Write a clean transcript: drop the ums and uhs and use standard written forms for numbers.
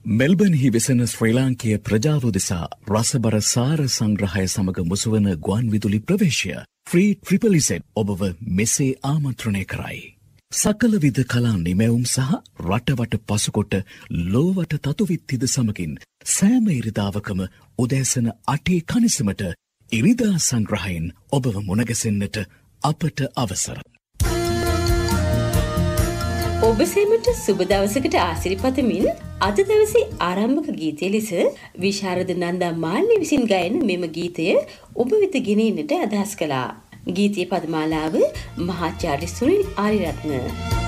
මෙල්බන්හි වෙසෙන ශ්‍රී ලාංකීය ප්‍රජාව උදෙසා රසබර සාර සංග්‍රහය සමග මුසුවන ගුවන් විදුලි ප්‍රවේශය ෆ්‍රී ට්‍රිපලිසෙට් ඔබව මෙසේ ආමන්ත්‍රණය කරයි. සකල විද කලා නිමැවුම් සහ රටවට පසුකොට ලෝවට තතුවිත්තිද සමගින් සෑම ඉරිදාවකම උදෑසන 8 කනිසමට ඉරිදා සංග්‍රහයෙන් ඔබව මුණගැසෙන්නට අපට අවසර. ඔබ සේමට සුබ දවසකට ආසිරිපතමින් අද දවසේ ආරම්භක ගීතය ලෙස විශාරද නන්දා මාල්නි විසින් ගයන මෙම ගීතය ඔබ වෙත ගෙනෙන්නට අදහස් කළා. ගීතයේ පදමාලාව මහාචාර්ය සුනිල් ආරියරත්න.